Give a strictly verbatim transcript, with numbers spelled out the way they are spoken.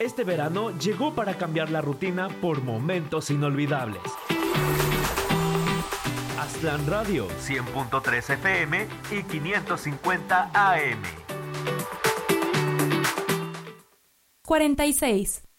Este verano llegó para cambiar la rutina por momentos inolvidables. Aztlán Radio, cien punto tres F M y quinientos cincuenta A M. cuarenta y seis.